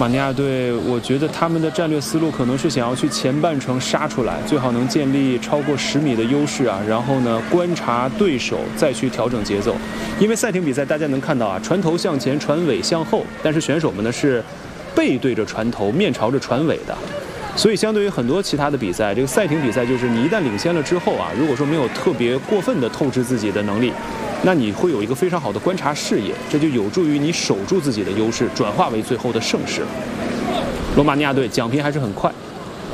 马尼亚队，我觉得他们的战略思路可能是想要去前半程杀出来，最好能建立超过10米的优势啊，然后呢观察对手，再去调整节奏。因为赛艇比赛大家能看到啊，船头向前，船尾向后，但是选手们呢是背对着船头，面朝着船尾的。所以相对于很多其他的比赛，这个赛艇比赛就是你一旦领先了之后啊，如果说没有特别过分的透支自己的能力，那你会有一个非常好的观察视野，这就有助于你守住自己的优势，转化为最后的胜势。罗马尼亚队奖评还是很快。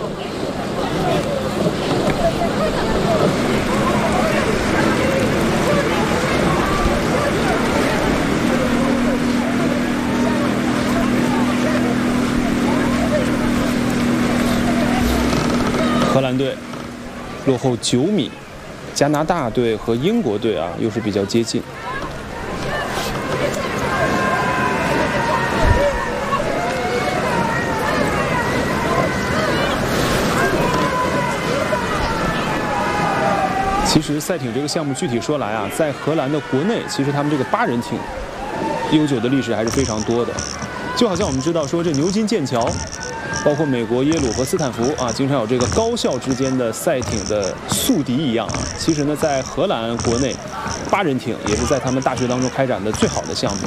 荷兰队落后9米。加拿大队和英国队啊，又是比较接近。其实赛艇这个项目具体说来啊，在荷兰的国内，其实他们这个8人艇悠久的历史还是非常多的。就好像我们知道说这牛津、剑桥，包括美国耶鲁和斯坦福啊，经常有这个高校之间的赛艇的宿敌一样啊。其实呢，在荷兰国内，8人艇也是在他们大学当中开展的最好的项目。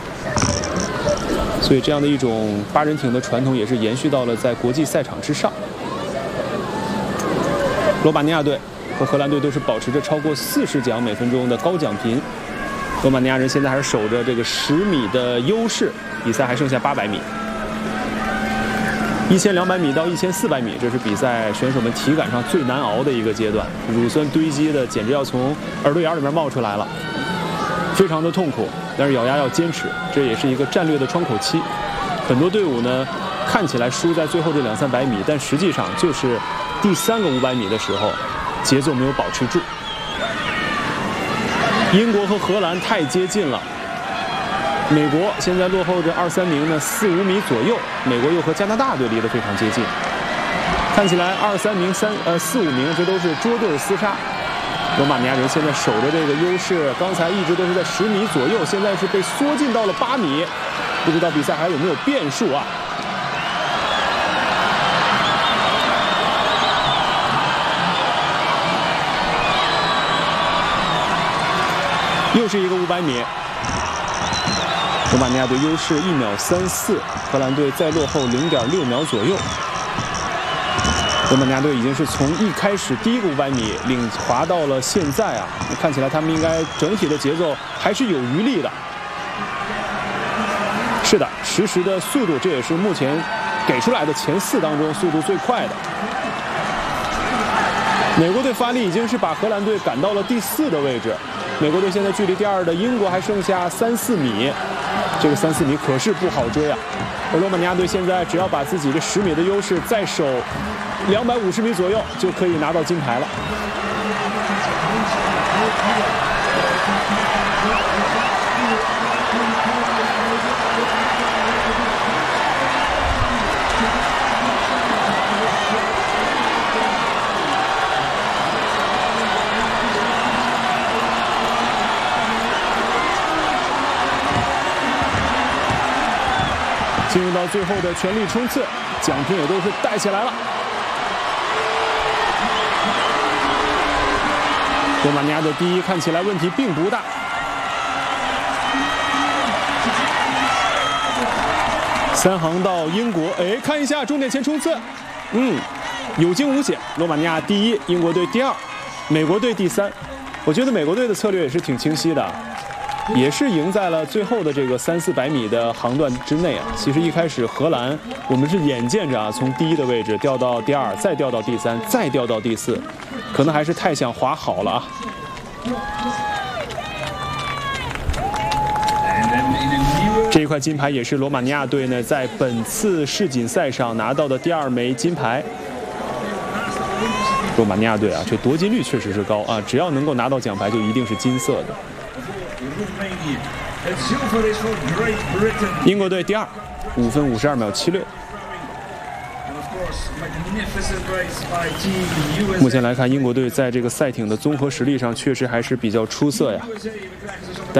所以这样的一种8人艇的传统也是延续到了在国际赛场之上。罗马尼亚队和荷兰队都是保持着超过40奖每分钟的高奖频。罗马尼亚人现在还是守着这个10米的优势，比赛还剩下800米。1200米到1400米，这是比赛选手们体感上最难熬的一个阶段，乳酸堆积的简直要从耳朵眼里面冒出来了，非常的痛苦，但是咬牙要坚持，这也是一个战略的窗口期。很多队伍呢看起来输在最后这200-300米，但实际上就是第3个500米的时候节奏没有保持住。英国和荷兰太接近了，美国现在落后着2-3名呢4-5米左右，美国又和加拿大队离得非常接近，看起来2-3名4-5名这都是捉对厮杀。罗马尼亚人现在守着这个优势，刚才一直都是在10米左右，现在是被缩进到了8米，不知道比赛还有没有变数啊。又是一个500米，罗马尼亚队优势1秒34，荷兰队再落后0.6秒左右。罗马尼亚队已经是从一开始第一个500米领滑到了现在啊，看起来他们应该整体的节奏还是有余力的。是的，实时的速度，这也是目前给出来的前4当中速度最快的。美国队发力已经是把荷兰队赶到了第4的位置。美国队现在距离第2的英国还剩下3-4米，这个3-4米可是不好追啊。而罗马尼亚队现在只要把自己的10米的优势再守250米左右，就可以拿到金牌了。进入到最后的全力冲刺，奖品也都是带起来了。罗马尼亚的第一看起来问题并不大。3行到英国，哎，看一下终点前冲刺，有惊无险。罗马尼亚第1，英国队第2，美国队第3。我觉得美国队的策略也是挺清晰的。也是赢在了最后的这个300-400米的航段之内啊。其实一开始荷兰我们是眼见着啊，从第1的位置掉到第2，再掉到第3，再掉到第4，可能还是太想滑好了啊。这一块金牌也是罗马尼亚队呢在本次世锦赛上拿到的第2枚金牌。罗马尼亚队啊，这夺金率确实是高啊，只要能够拿到奖牌，就一定是金色的。英国队第2，5分52秒76。目前来看，英国队在这个赛艇的综合实力上确实还是比较出色呀。